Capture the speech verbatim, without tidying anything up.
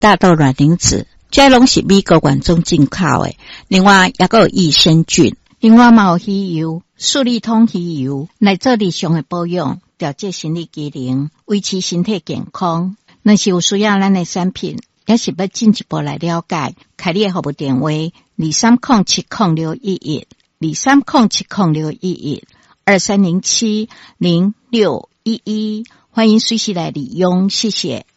大豆卵磷脂，这拢是美国原种进口的。另外也有益生菌，另外嘛有鱼油、素利通鱼油来做日常的保养，调节生理机能，维持身体健康。若是有需要咱的产品，也是要进一步来了解，开你的服务电话二三零七零六一一二三零七零六一一二三零七零六一一，欢迎随时来利用，谢谢。